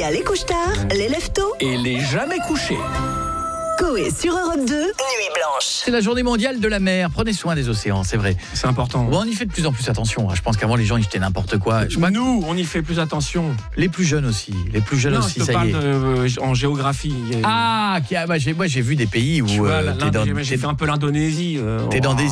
y a les couche-tard, les lève-tôt Et les jamais couchés. Coé sur Europe 2, Nuit Blanche. C'est la journée mondiale de la mer. Prenez soin des océans, c'est vrai. C'est important. Bon, on y fait de plus en plus attention. Je pense qu'avant, les gens, ils jetaient n'importe quoi. Nous, on y fait plus attention. Les plus jeunes aussi. Les plus jeunes aussi, je te ça y est. parle en géographie. Moi, j'ai vu des pays où j'ai fait un peu l'Indonésie. t'es dans des